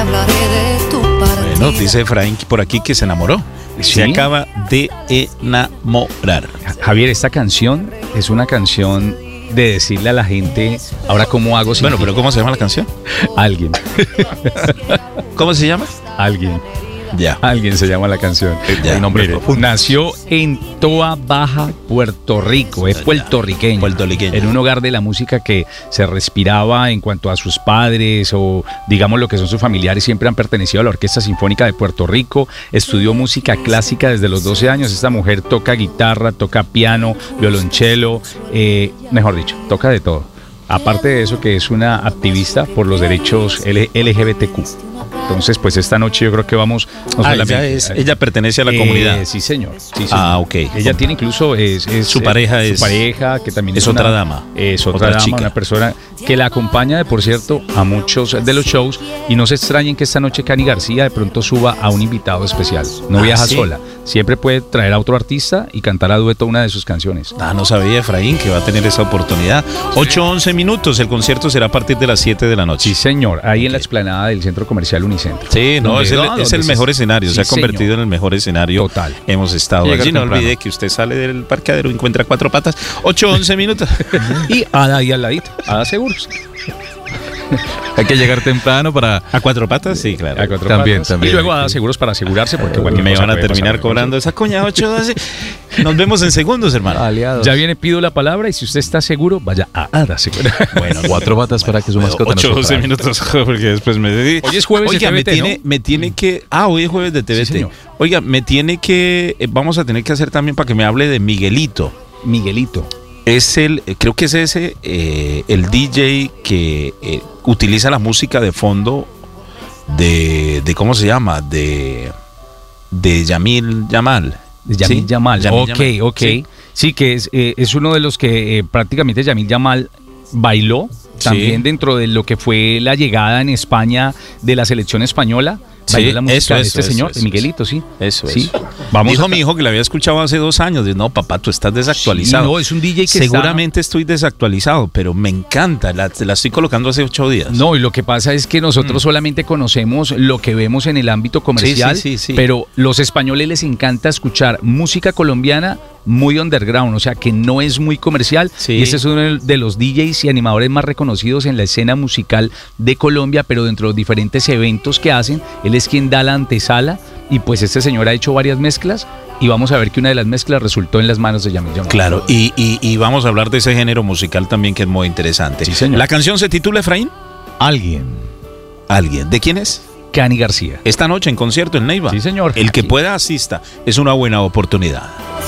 hablaré de tu partida. Bueno, dice Efraín por aquí que se enamoró. ¿Sí? Se acaba de enamorar. Javier, esta canción es una canción de decirle a la gente, ahora cómo hago sin Bueno, ti? pero ¿cómo se llama la canción? Alguien. ¿Cómo se llama? Alguien. Ya. Alguien se llama la canción. Ya, Un nombre mire. profundo. Nació en Toa Baja, Puerto Rico. Es puertorriqueño. Puertorriqueño. En un hogar de la música que se respiraba en cuanto a sus padres o digamos lo que son sus familiares. Siempre han pertenecido a la Orquesta Sinfónica de Puerto Rico. Estudió música clásica desde los 12 años. Esta mujer toca guitarra, toca piano, violonchelo. Mejor dicho, toca de todo. Aparte de eso, que es una activista por los derechos LGBTQ. Entonces, pues esta noche yo creo que vamos... ella pertenece a la comunidad. Sí, señor. Sí, Ah, ok. Ella tiene incluso... Su pareja su pareja, que también es otra dama. Es otra Otra dama, chica. una persona que la acompaña, por cierto, a muchos de los shows. Y no se extrañen que esta noche Cani García de pronto suba a un invitado especial. No viaja ¿sí? sola. Siempre puede traer a otro artista y cantar a dueto una de sus canciones. No sabía Efraín que va a tener esa oportunidad. 8:11 minutos. El concierto será a partir de las 7 de la noche. Sí, señor. Ahí en la explanada del Centro Comercial Unicentro. Sí, no, Donde- es donde el se- mejor escenario. Sí, se ha convertido señor. en el mejor escenario. Total. Hemos estado Llegar allí. No temprano. olvide que usted sale del parqueadero, encuentra 4 patas. 8:11 minutos. Y Ada ahí al ladito. Ada Seguros. Hay que llegar temprano para... ¿A 4 patas? Sí, claro. A cuatro También, patas. también. Y luego Ada Seguros para asegurarse porque cualquier Me cosa van a puede terminar pasar. cobrando esa coña 8:12. Nos vemos en segundos, hermano. Aliados. Ya viene, pido la palabra y si usted está seguro, vaya a Ada Seguros. Bueno, 4 patas para que su mascota no 8:12 sufra. minutos, porque después me dediqué. Hoy es jueves de Oiga, TVT, me tiene que... Ah, hoy es jueves de TVT. señor. Oiga, me tiene que... vamos a tener que hacer también para que me hable de Miguelito. Miguelito. Es creo que es ese, el DJ que utiliza la música de fondo de ¿cómo se llama? De Yamil Yamal. De Yamil ¿Sí? Yamal. Yamil Ok. Yamal. Sí, que es uno de los que prácticamente Yamil Yamal bailó también Sí. dentro de lo que fue la llegada en España de la selección española. Sí, Bailó la música eso, de eso, este eso, señor, eso, de Miguelito, sí. Eso. Vamos Mi hijo que le había escuchado hace 2 años. Dice, no, papá, tú estás desactualizado. Sí, no, es un DJ que seguramente estoy desactualizado, pero me encanta. La estoy colocando hace 8 días. No, y lo que pasa es que nosotros solamente conocemos lo que vemos en el ámbito comercial, Sí. pero los españoles les encanta escuchar música colombiana muy underground, o sea que no es muy comercial. Sí. Y este es uno de los DJs y animadores más reconocidos en la escena musical de Colombia, pero dentro de los diferentes eventos que hacen, él es quien da la antesala y pues este señor ha hecho varias mezclas y vamos a ver que una de las mezclas resultó en las manos de Yamil Yamal. Claro, y vamos a hablar de ese género musical también que es muy interesante. Sí, señor. ¿La canción se titula, Efraín? Alguien. Alguien. ¿De quién es? Cani García. Esta noche en concierto en Neiva. Sí, señor. El que Aquí. pueda asista. Es una buena oportunidad.